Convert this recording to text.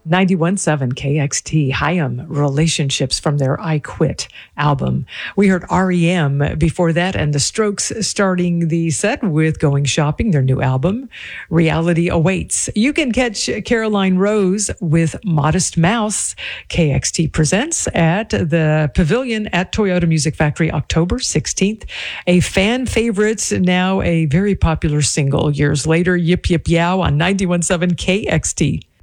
91.7 KXT, Hayam Relationships from their I Quit album. We heard REM before that, and The Strokes starting the set with Going Shopping, their new album, Reality Awaits. You can catch Caroline Rose with Modest Mouse. KXT presents at the Pavilion at Toyota Music Factory October 16th. A fan favorite, now a very popular single years later, Yip Yip Yow on 91.7 KXT.